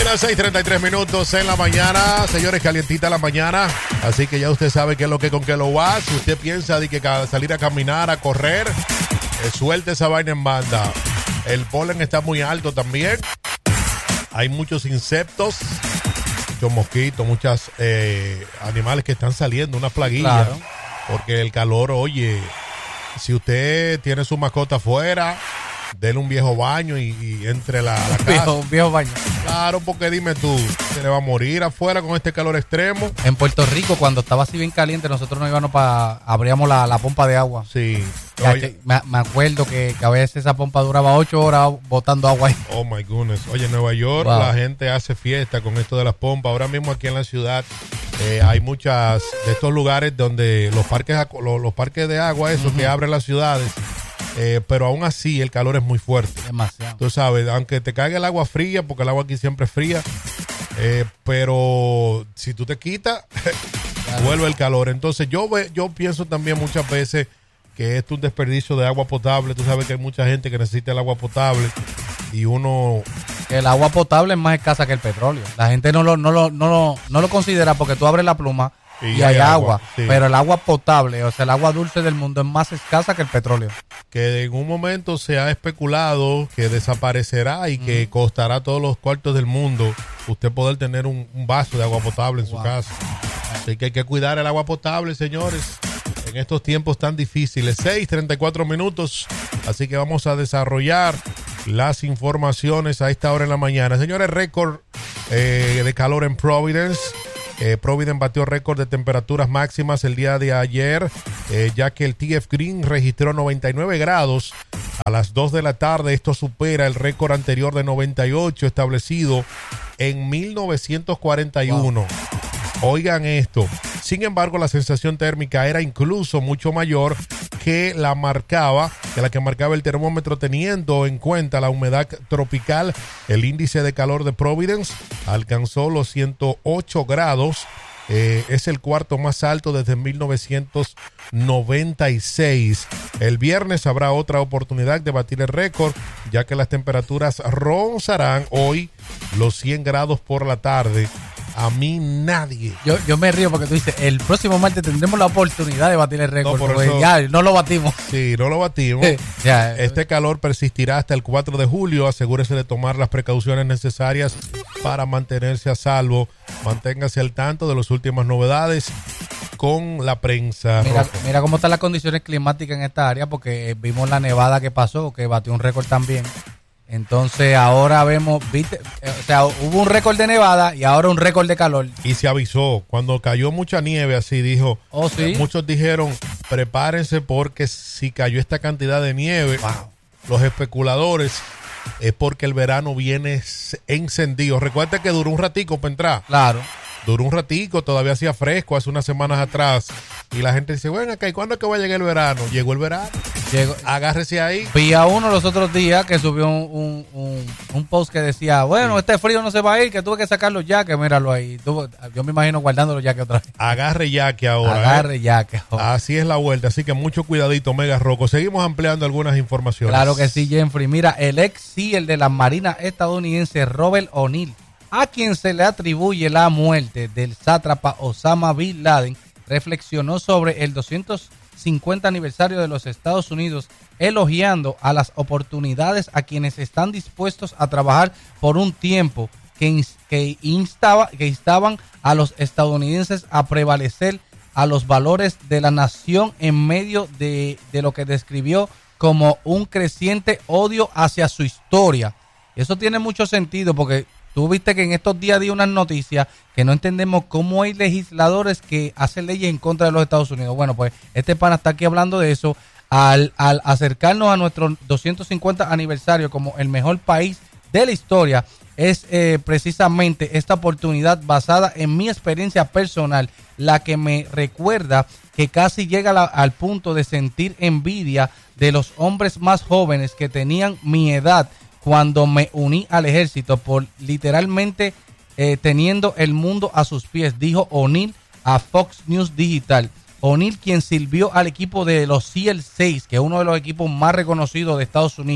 Mira, 6:33 en la mañana, señores, calientita la mañana, así que ya usted sabe qué es lo que con qué lo va. Si usted piensa de que salir a caminar, a correr, suelte esa vaina en banda. El polen está muy alto también. Hay muchos insectos, muchos mosquitos, muchos animales que están saliendo, una plaguilla. Claro. Porque el calor, oye, si usted tiene su mascota afuera, dele un viejo baño y entre la casa. Un viejo baño. Claro, porque dime tú, ¿se le va a morir afuera con este calor extremo? En Puerto Rico, cuando estaba así bien caliente, nosotros nos íbamos abríamos la pompa de agua. Sí. Me acuerdo que a veces esa pompa duraba 8 horas botando agua ahí. Oh my goodness. Oye, en Nueva York la gente hace fiesta con esto de las pompas. Ahora mismo aquí en la ciudad hay muchas de estos lugares donde los parques de agua, esos que abren las ciudades. Pero aún así el calor es muy fuerte. Demasiado. Tú sabes, aunque te caiga el agua fría, porque el agua aquí siempre es fría, pero si tú te quitas, vuelve el calor. Entonces yo pienso también muchas veces que esto es un desperdicio de agua potable. Tú sabes que hay mucha gente que necesita el agua potable y uno... El agua potable es más escasa que el petróleo. La gente no lo considera porque tú abres la pluma y hay agua. Sí. Pero el agua potable, o sea, el agua dulce del mundo es más escasa que el petróleo. Que en un momento se ha especulado que desaparecerá y que costará todos los cuartos del mundo usted poder tener un vaso de agua potable en su casa. Así que hay que cuidar el agua potable, señores, en estos tiempos tan difíciles. 6:34. Así que vamos a desarrollar las informaciones a esta hora en la mañana. Señores, récord de calor en Providence. Providence batió récord de temperaturas máximas el día de ayer, ya que el TF Green registró 99 grados a las 2 de la tarde. Esto supera el récord anterior de 98 establecido en 1941. Wow. Oigan esto. Sin embargo, la sensación térmica era incluso mucho mayor que la que marcaba el termómetro, teniendo en cuenta la humedad tropical. El índice de calor de Providence alcanzó los 108 grados. Es el cuarto más alto desde 1996. El viernes habrá otra oportunidad de batir el récord, ya que las temperaturas rozarán hoy los 100 grados por la tarde. A mí nadie. Yo me río porque tú dices, el próximo martes tendremos la oportunidad de batir el récord. No, eso, ya no lo batimos. Sí, no lo batimos. Este calor persistirá hasta el 4 de julio. Asegúrese de tomar las precauciones necesarias para mantenerse a salvo. Manténgase al tanto de las últimas novedades con la prensa. Mira cómo están las condiciones climáticas en esta área, porque vimos la nevada que pasó, que batió un récord también. Entonces ahora vemos, ¿viste? O sea, hubo un récord de nevada y ahora un récord de calor. Y se avisó, cuando cayó mucha nieve, así dijo. Oh, ¿sí? Muchos dijeron, prepárense porque si cayó esta cantidad de nieve, los especuladores, es porque el verano viene encendido. Recuerda que duró un ratico para entrar. Claro. Duró un ratico, todavía hacía fresco hace unas semanas atrás. Y la gente dice, bueno, ¿y cuándo es que va a llegar el verano? Llegó el verano. Agárrese ahí. Vi a uno los otros días que subió un post que decía, bueno, este frío no se va a ir, que tuve que sacar los jaques, míralo ahí. Yo me imagino guardando los jaques otra vez. Agarre jaque ahora. Agarre jaque ahora. Así es la vuelta, así que mucho cuidadito, Mega Rocco. Seguimos ampliando algunas informaciones. Claro que sí, Jeffrey. Mira, el el de la Marina estadounidense, Robert O'Neill, a quien se le atribuye la muerte del sátrapa Osama Bin Laden, reflexionó sobre el 250 aniversario de los Estados Unidos, elogiando a las oportunidades a quienes están dispuestos a trabajar por un tiempo, que instaban a los estadounidenses a prevalecer a los valores de la nación en medio de lo que describió como un creciente odio hacia su historia. Eso tiene mucho sentido porque tú viste que en estos días di unas noticias que no entendemos cómo hay legisladores que hacen leyes en contra de los Estados Unidos. Bueno, pues este pana está aquí hablando de eso. Al acercarnos a nuestro 250 aniversario como el mejor país de la historia, es precisamente esta oportunidad basada en mi experiencia personal la que me recuerda que casi llega al punto de sentir envidia de los hombres más jóvenes que tenían mi edad cuando me uní al ejército, por literalmente teniendo el mundo a sus pies, dijo O'Neill a Fox News Digital. O'Neill, quien sirvió al equipo de los SEAL 6, que es uno de los equipos más reconocidos de Estados Unidos,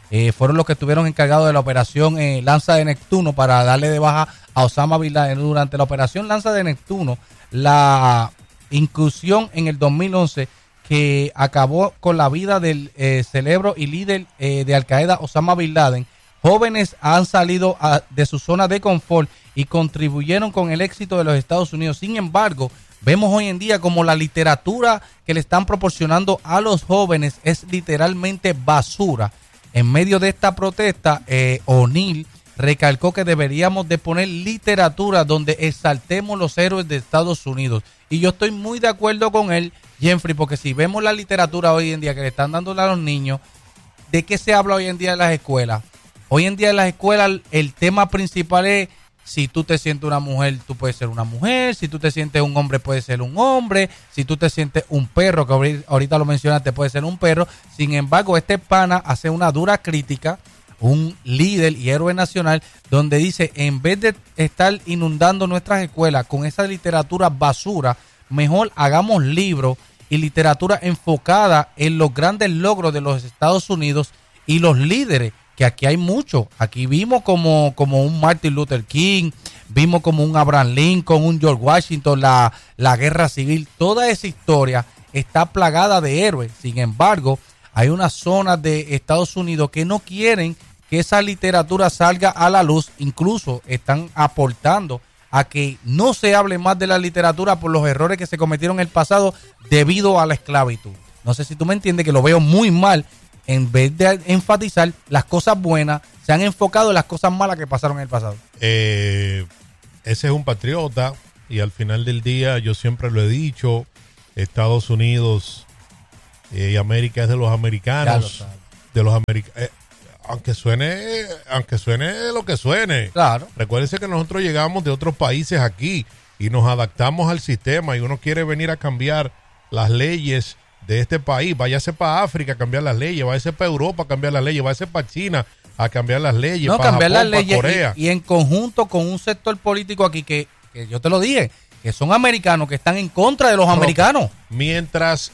fueron los que estuvieron encargados de la operación Lanza de Neptuno para darle de baja a Osama Bin Laden. Durante la operación Lanza de Neptuno, la incursión en el 2011 que acabó con la vida del cerebro y líder de Al Qaeda Osama Bin Laden, jóvenes han salido de su zona de confort y contribuyeron con el éxito de los Estados Unidos. Sin embargo, vemos hoy en día como la literatura que le están proporcionando a los jóvenes es literalmente basura. En medio de esta protesta, O'Neill recalcó que deberíamos de poner literatura donde exaltemos los héroes de Estados Unidos. Y yo estoy muy de acuerdo con él, Jeffrey, porque si vemos la literatura hoy en día que le están dando a los niños, ¿de qué se habla hoy en día en las escuelas? Hoy en día en las escuelas el tema principal es: si tú te sientes una mujer, tú puedes ser una mujer. Si tú te sientes un hombre, puedes ser un hombre. Si tú te sientes un perro, que ahorita lo mencionaste, puede ser un perro. Sin embargo, este pana hace una dura crítica, un líder y héroe nacional, donde dice, en vez de estar inundando nuestras escuelas con esa literatura basura, mejor hagamos libros y literatura enfocada en los grandes logros de los Estados Unidos y los líderes, que aquí hay mucho. Aquí vimos como un Martin Luther King, vimos como un Abraham Lincoln, un George Washington, la guerra civil. Toda esa historia está plagada de héroes. Sin embargo, hay unas zonas de Estados Unidos que no quieren que esa literatura salga a la luz. Incluso están aportando a que no se hable más de la literatura por los errores que se cometieron en el pasado debido a la esclavitud. No sé si tú me entiendes, que lo veo muy mal. En vez de enfatizar las cosas buenas, se han enfocado en las cosas malas que pasaron en el pasado. Ese es un patriota, y al final del día, yo siempre lo he dicho, Estados Unidos y América es de los americanos, aunque suene lo que suene. Claro. Recuérdense que nosotros llegamos de otros países aquí y nos adaptamos al sistema, y uno quiere venir a cambiar las leyes de este país. Váyase para África a cambiar las leyes, váyase para Europa a cambiar las leyes, váyase para China a cambiar las leyes, no, para cambiar Japón, las leyes, para Corea. Y en conjunto con un sector político aquí que yo te lo dije, que son americanos, que están en contra de los americanos. Mientras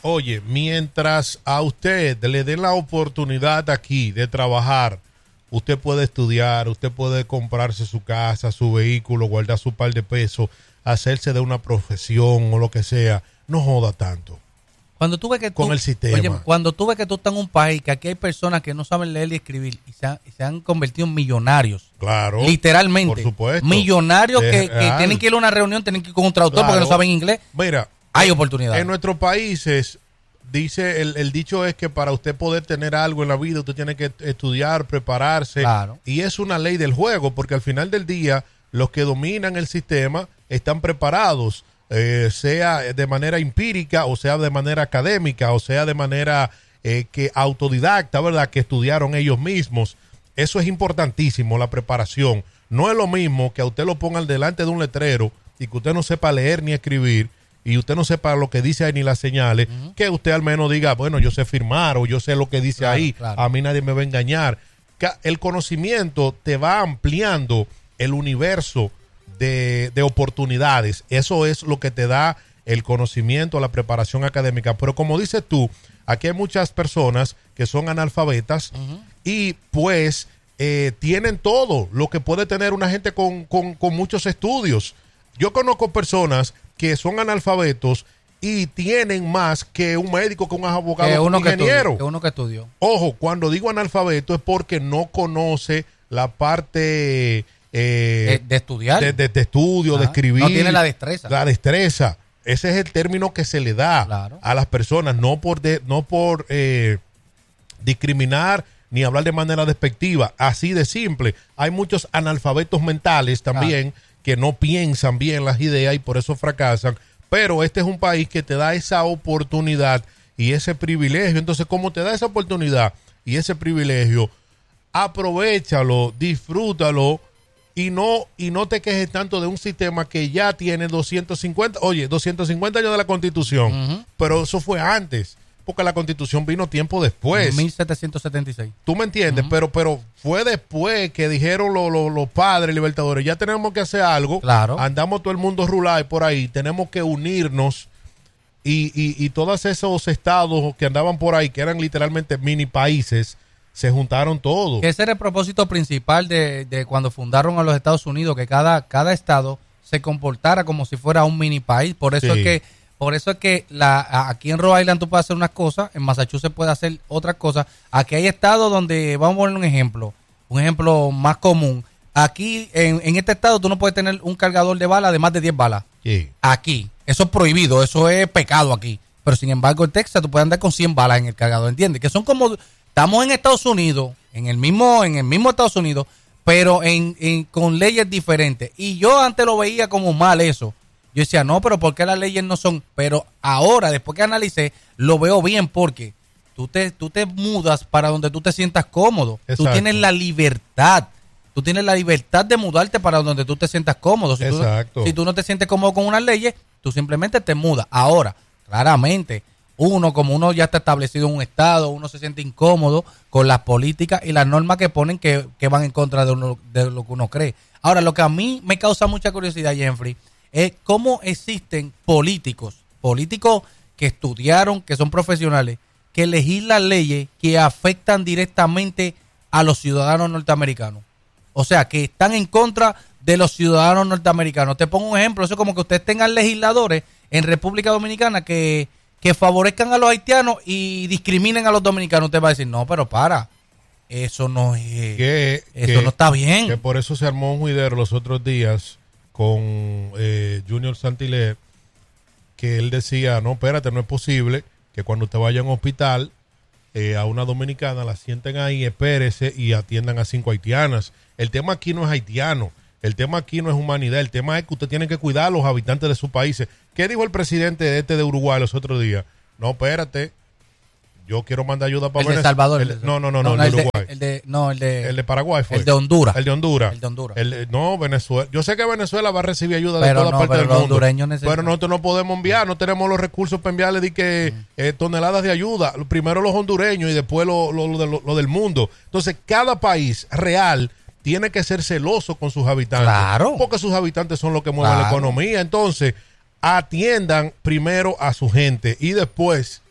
a usted le den la oportunidad aquí de trabajar, usted puede estudiar, usted puede comprarse su casa, su vehículo, guardar su par de pesos, hacerse de una profesión o lo que sea. No joda tanto. Cuando tú ves que con el sistema. Oye, cuando tú ves que tú estás en un país que aquí hay personas que no saben leer y escribir y se han convertido en millonarios. Claro. Literalmente. Por supuesto. Millonarios que tienen que ir a una reunión, tienen que ir con un traductor porque no saben inglés. Mira, hay oportunidades. En nuestros países, dice el dicho es que para usted poder tener algo en la vida, usted tiene que estudiar, prepararse. Claro. Y es una ley del juego, porque al final del día, los que dominan el sistema están preparados. Sea de manera empírica, o sea de manera académica, o sea de manera que autodidacta, ¿verdad? Que estudiaron ellos mismos. Eso es importantísimo, la preparación. No es lo mismo que a usted lo pongan delante de un letrero y que usted no sepa leer ni escribir, y usted no sepa lo que dice ahí ni las señales, que usted al menos diga, bueno, yo sé firmar o yo sé lo que dice ahí, a mí nadie me va a engañar. El conocimiento te va ampliando el universo de oportunidades. Eso es lo que te da el conocimiento, la preparación académica. Pero como dices tú, aquí hay muchas personas que son analfabetas y pues tienen todo lo que puede tener una gente con muchos estudios. Yo conozco personas que son analfabetos y tienen más que un médico, que un abogado, que un ingeniero. Que uno que estudió. Ojo, cuando digo analfabeto es porque no conoce la parte de estudiar, de estudio, de escribir. No tiene la destreza. La destreza. Ese es el término que se le da a las personas, no por discriminar ni hablar de manera despectiva, así de simple. Hay muchos analfabetos mentales también que no piensan bien las ideas y por eso fracasan, pero este es un país que te da esa oportunidad y ese privilegio. Entonces, como te da esa oportunidad y ese privilegio, aprovéchalo, disfrútalo y no te quejes tanto de un sistema que ya tiene 250 años de la Constitución, pero eso fue antes, porque la Constitución vino tiempo después. 1776. ¿Tú me entiendes? Pero fue después que dijeron los padres libertadores, ya tenemos que hacer algo. Claro. Andamos todo el mundo rural por ahí, tenemos que unirnos y todos esos estados que andaban por ahí, que eran literalmente mini países, se juntaron todos. Que ese era el propósito principal de cuando fundaron a los Estados Unidos, que cada estado se comportara como si fuera un mini país. Por eso es que aquí en Rhode Island tú puedes hacer unas cosas, en Massachusetts puedes hacer otras cosas. Aquí hay estados donde, vamos a poner un ejemplo más común. Aquí, en este estado, tú no puedes tener un cargador de balas de más de 10 balas. Sí. Aquí. Eso es prohibido, eso es pecado aquí. Pero sin embargo, en Texas tú puedes andar con 100 balas en el cargador, ¿entiendes? Que son como, estamos en Estados Unidos, en el mismo Estados Unidos, pero con leyes diferentes. Y yo antes lo veía como mal eso. Yo decía, no, pero ¿por qué las leyes no son? Pero ahora, después que analicé, lo veo bien porque tú te mudas para donde tú te sientas cómodo. Exacto. Tú tienes la libertad. Tú tienes la libertad de mudarte para donde tú te sientas cómodo. Si tú no te sientes cómodo con unas leyes, tú simplemente te mudas. Ahora, claramente, como uno ya está establecido en un estado, uno se siente incómodo con las políticas y las normas que ponen que van en contra de lo que uno cree. Ahora, lo que a mí me causa mucha curiosidad, Jeffrey, es cómo existen políticos que estudiaron, que son profesionales, que legislan leyes que afectan directamente a los ciudadanos norteamericanos. O sea, que están en contra de los ciudadanos norteamericanos. Te pongo un ejemplo, eso es como que ustedes tengan legisladores en República Dominicana que favorezcan a los haitianos y discriminen a los dominicanos. Usted va a decir, no, pero eso no es, no está bien. Que por eso se armó un juidero los otros días con Junior Saint-Hilaire, que él decía, no, espérate, no es posible que cuando usted vaya a un hospital a una dominicana la sienten ahí, espérese y atiendan a 5 haitianas. El tema aquí no es haitiano, el tema aquí no es humanidad, el tema es que usted tiene que cuidar a los habitantes de sus países. ¿Qué dijo el presidente de Uruguay los otros días? No, espérate, yo quiero mandar ayuda para Venezuela. Salvador. El de Uruguay. El de Paraguay fue. El de Honduras. No, Venezuela. Yo sé que Venezuela va a recibir ayuda de toda parte del mundo. Pero nosotros no podemos enviar, no tenemos los recursos para enviarle toneladas de ayuda. Primero los hondureños y después lo del mundo. Entonces, cada país real tiene que ser celoso con sus habitantes. Claro. Porque sus habitantes son los que mueven la economía. Entonces, atiendan primero a su gente y después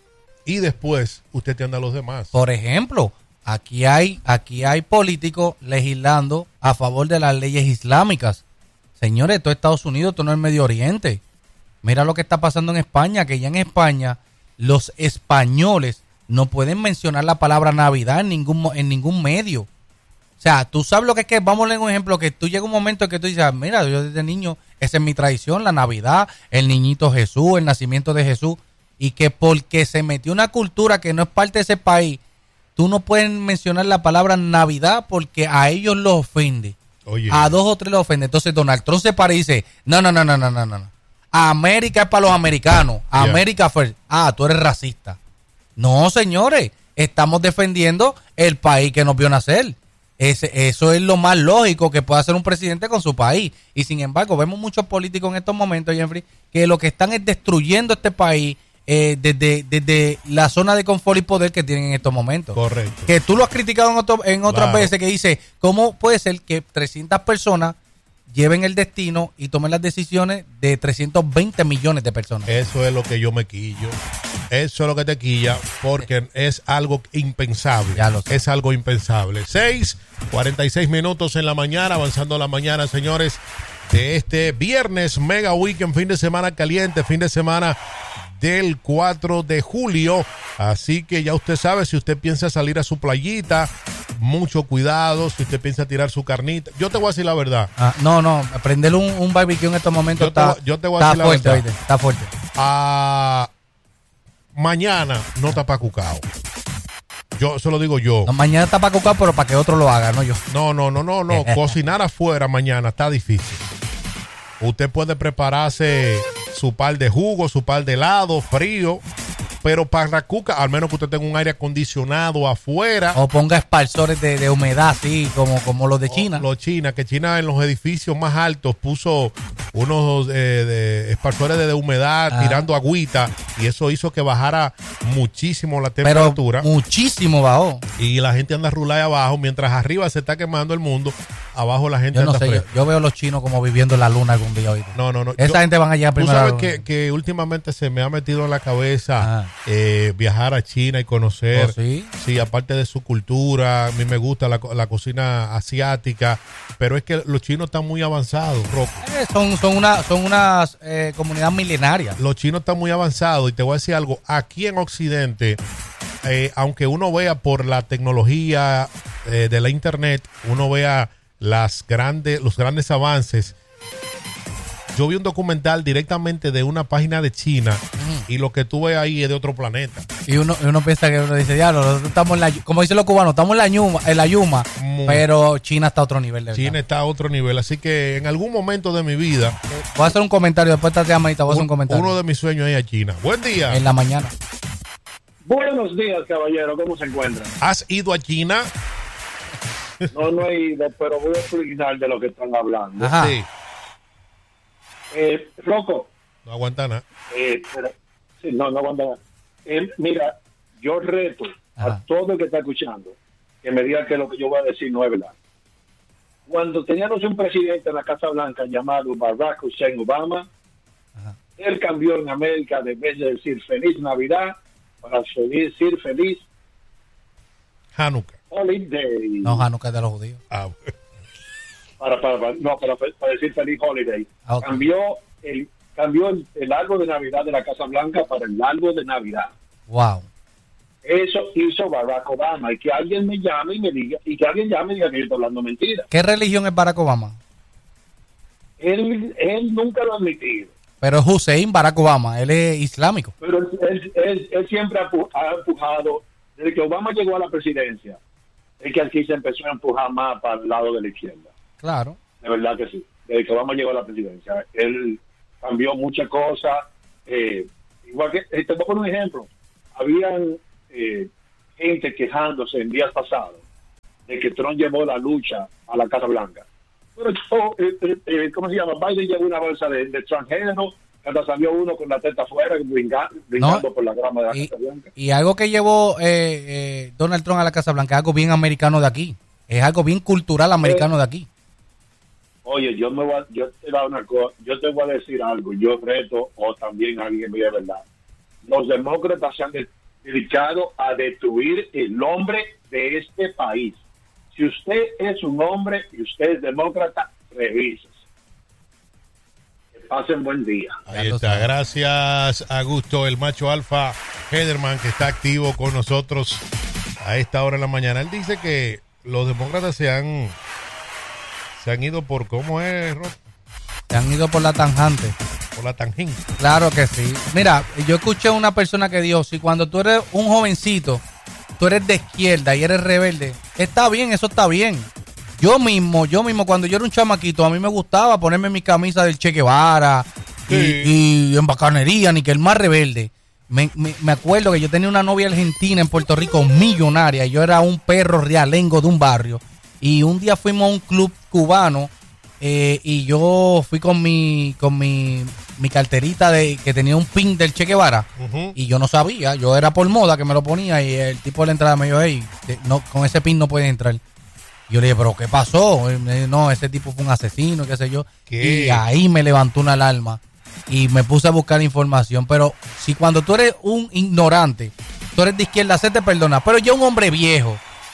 usted atienda a los demás. Por ejemplo, aquí hay políticos legislando a favor de las leyes islámicas. Señores, esto es Estados Unidos, esto no es Medio Oriente. Mira lo que está pasando en España, que ya en España los españoles no pueden mencionar la palabra Navidad en ningún medio. O sea, tú sabes lo que es que, vamos a leer un ejemplo, que tú llega un momento en que tú dices, mira, yo desde niño, esa es mi tradición, la Navidad, el niñito Jesús, el nacimiento de Jesús, y que porque se metió una cultura que no es parte de ese país, tú no puedes mencionar la palabra Navidad porque a ellos los ofende. Oye. A 2 o 3 los ofende. Entonces Donald Trump se para y dice, no. América es para los americanos. América first. Tú eres racista. No, señores, estamos defendiendo el país que nos vio nacer. Eso es lo más lógico que puede hacer un presidente con su país. Y sin embargo, vemos muchos políticos en estos momentos, Jeffrey, que lo que están es destruyendo este país desde la zona de confort y poder que tienen en estos momentos. Correcto. Que tú lo has criticado en otras veces, que dice, ¿cómo puede ser que 300 personas lleven el destino y tomen las decisiones de 320 millones de personas? Eso es lo que yo me quillo. Eso es lo que te quilla, porque es algo impensable. Ya lo sé. Es algo impensable. 6:46 minutos en la mañana, avanzando la mañana, señores, de este viernes, mega weekend, fin de semana caliente, fin de semana del 4 de julio. Así que ya usted sabe, si usted piensa salir a su playita, mucho cuidado. Si usted piensa tirar su carnita, yo te voy a decir la verdad. No, prender un barbecue en estos momentos yo te voy a decir la fuerte, verdad. Está fuerte. Mañana no está para cucao. Yo se lo digo yo. No, mañana está para cucao, pero para que otro lo haga, no yo. No. Cocinar afuera mañana está difícil. Usted puede prepararse su par de jugo, su par de helado, frío, pero para cuca, al menos que usted tenga un aire acondicionado afuera. O ponga esparsores de humedad, así como los de China. Los China, que China en los edificios más altos puso unos esparsores de humedad tirando agüita, y eso hizo que bajara muchísimo la temperatura. Pero muchísimo bajó. Y la gente anda rulada abajo, mientras arriba se está quemando el mundo, abajo la gente anda fresca. Yo veo a los chinos como viviendo en la luna algún día hoy. No. Esa gente van a llegar primero. Tú sabes que últimamente se me ha metido en la cabeza viajar a China y conocer. ¿Oh, sí? Sí, aparte de su cultura, a mí me gusta la cocina asiática, pero es que los chinos están muy avanzados, Rocco. Son unas comunidades milenarias. Los chinos están muy avanzados, y te voy a decir algo, aquí en Occidente, aunque uno vea por la tecnología de la internet, uno vea los grandes avances. Yo vi un documental directamente de una página de China, y lo que tú ves ahí es de otro planeta. Y uno piensa que uno dice, ya, nosotros estamos en la, como dicen los cubanos, estamos en la Yuma, pero China está a otro nivel. De China está a otro nivel, así que en algún momento de mi vida voy a hacer un comentario, después te llamadita, voy a hacer un comentario. Uno de mis sueños es ir a China. Buen día. En la mañana. Buenos días, caballero, ¿cómo se encuentran? ¿Has ido a China? No he ido, pero voy a explicar de lo que están hablando. Ajá. Sí. Loco. No aguanta nada. No aguanta nada. Mira, yo reto a todo el que está escuchando que me diga que lo que yo voy a decir no es verdad. Cuando teníamos un presidente en la Casa Blanca llamado Barack Hussein Obama, él cambió en América, de vez de decir Feliz Navidad, para decir Feliz Hanukkah. Holiday. No, Hanukkah es de los judíos. Para decir Feliz Holiday. Okay. Cambió el árbol de Navidad de la Casa Blanca para el árbol de Navidad. Wow. Eso hizo Barack Obama, y que alguien me llame y me diga, que yo estoy hablando mentira. ¿Qué religión es Barack Obama? Él nunca lo ha admitido. Pero es Hussein Barack Obama, él es islámico. Pero él siempre ha empujado, desde que Obama llegó a la presidencia, es que aquí se empezó a empujar más para el lado de la izquierda. Claro. De verdad que sí. Desde que Obama llegó a la presidencia, él cambió muchas cosas. Igual que, te voy a poner un ejemplo. Habían gente quejándose en días pasados de que Trump llevó la lucha a la Casa Blanca. Pero, ¿cómo se llama? Biden llevó una bolsa de extranjeros, hasta salió uno con la teta afuera, brincando por la grama de la Casa Blanca. Y algo que llevó Donald Trump a la Casa Blanca es algo bien americano de aquí. Es algo bien cultural americano de aquí. Oye, yo te voy a decir algo. Yo reto, o también alguien me diga verdad. Los demócratas se han dedicado a destruir el nombre de este país. Si usted es un hombre y usted es demócrata, revísese. Que pasen buen día. Ahí está. Gracias, Augusto, el macho alfa Hederman, que está activo con nosotros a esta hora de la mañana. Él dice que los demócratas se han ido por, ¿cómo es, Rob? Se han ido por la tangente. Por la tangente. Claro que sí. Mira, yo escuché a una persona que dijo, si cuando tú eres un jovencito, tú eres de izquierda y eres rebelde, está bien, eso está bien. Yo mismo, cuando yo era un chamaquito, a mí me gustaba ponerme mi camisa del Che Guevara y en bacanería, ni que el más rebelde. Me acuerdo que yo tenía una novia argentina en Puerto Rico, millonaria, y yo era un perro realengo de un barrio. Y un día fuimos a un club cubano y yo fui con mi carterita que tenía un pin del Che Guevara. Y yo no sabía, yo era por moda que me lo ponía, y el tipo de la entrada me dijo, hey, no, con ese pin no puedes entrar. Y yo le dije, ¿pero qué pasó? No, ese tipo fue un asesino, qué sé yo. ¿Qué? Y ahí me levantó una alarma y me puse a buscar información. Pero si cuando tú eres un ignorante, tú eres de izquierda, se te perdona. Pero yo un hombre viejo,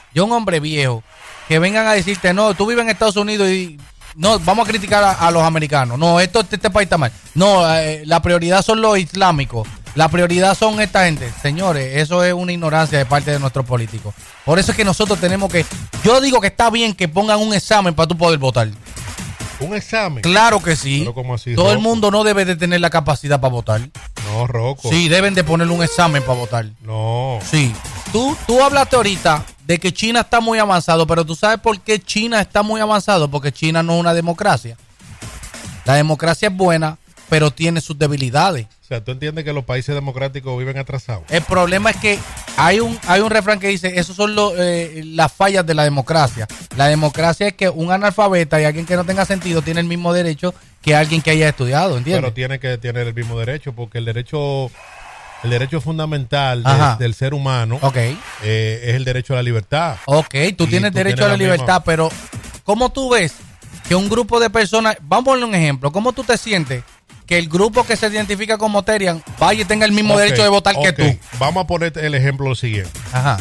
que vengan a decirte, no, tú vives en Estados Unidos y no, vamos a criticar a los americanos. No, este país está mal. No, la prioridad son los islámicos. La prioridad son esta gente. Señores, eso es una ignorancia de parte de nuestros políticos. Por eso es que nosotros tenemos que... Yo digo que está bien que pongan un examen para tú poder votar. ¿Un examen? Claro que sí. Pero ¿cómo así, todo Rocco? el mundo no debe de tener la capacidad para votar. No, Rocco. Sí, deben de ponerle un examen para votar. No. Sí. Tú hablaste ahorita de que China está muy avanzado, pero ¿tú sabes por qué China está muy avanzado? Porque China no es una democracia. La democracia es buena, pero tiene sus debilidades. O sea, tú entiendes que los países democráticos viven atrasados. El problema es que hay un refrán que dice, esos son las fallas de la democracia. La democracia es que un analfabeta y alguien que no tenga sentido tiene el mismo derecho que alguien que haya estudiado, ¿entiendes? Pero tiene que tener el mismo derecho, porque el derecho fundamental del ser humano es el derecho a la libertad. Ok, tú tienes derecho a la libertad, pero ¿cómo tú ves que un grupo de personas, vamos a ponerle un ejemplo, ¿cómo tú te sientes que el grupo que se identifica como Terian vaya y tenga el mismo derecho de votar que tú? Vamos a poner el ejemplo siguiente. Ajá.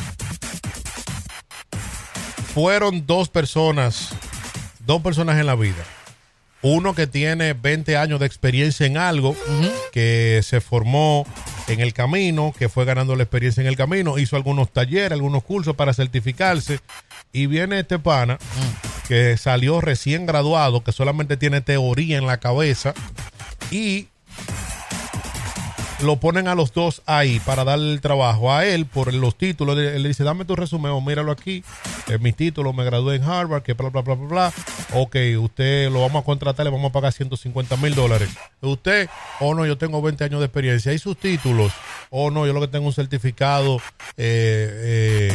Fueron dos personas en la vida. Uno que tiene 20 años de experiencia en algo, que se formó en el camino, que fue ganando la experiencia en el camino, hizo algunos talleres, algunos cursos para certificarse, y viene este pana que salió recién graduado, que solamente tiene teoría en la cabeza, y lo ponen a los dos ahí para darle el trabajo. A él, por los títulos, él le dice, dame tu resumen, o míralo aquí, mis títulos, me gradué en Harvard, que bla, bla, bla, bla, bla. Ok, usted lo vamos a contratar, le vamos a pagar $150,000. Usted, no, yo tengo 20 años de experiencia. ¿Y sus títulos? No, yo lo que tengo un certificado de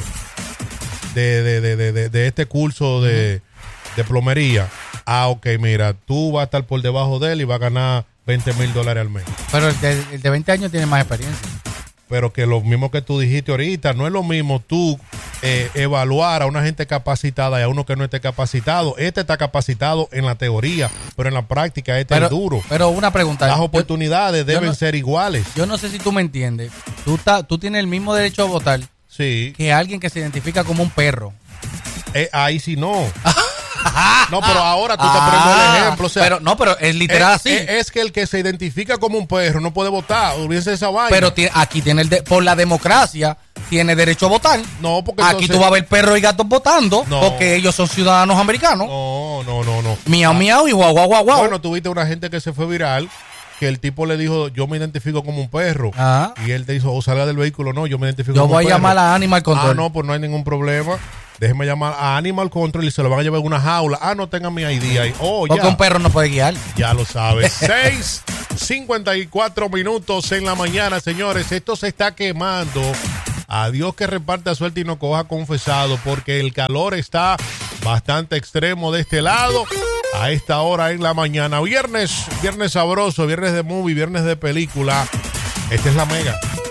este curso de plomería. Ok, mira, tú vas a estar por debajo de él y vas a ganar $20,000 al mes. Pero el de 20 años tiene más experiencia. Pero que lo mismo que tú dijiste ahorita, no es lo mismo tú evaluar a una gente capacitada y a uno que no esté capacitado. Este está capacitado en la teoría, pero en la práctica es duro. Pero una pregunta. Las oportunidades deben ser iguales. Yo no sé si tú me entiendes. Tú tienes el mismo derecho a votar que alguien que se identifica como un perro. Ahí sí no. No, pero ahora tú estás poniendo el ejemplo. O sea, pero es literal así. Es que el que se identifica como un perro no puede votar. Olvídense de esa vaina. Pero aquí tiene por la democracia, tiene derecho a votar. No, porque aquí tú vas a ver perros y gatos votando, porque ellos son ciudadanos americanos. No. Miau, miau y guau, guau, guau, guau. Bueno, tuviste una gente que se fue viral, que el tipo le dijo, yo me identifico como un perro. Y él te dijo, salga del vehículo. No, yo me identifico como un perro. Yo voy a llamar a Animal Control. No, pues no hay ningún problema. Déjeme llamar a Animal Control y se lo van a llevar en una jaula. No tengan mi ID ahí. Porque un perro no puede guiar. Ya lo sabes. 6:54 en la mañana, señores. Esto se está quemando. A Dios que reparte suerte y no coja confesado, porque el calor está bastante extremo de este lado. A esta hora en la mañana. Viernes sabroso, viernes de movie, viernes de película. Esta es la Mega.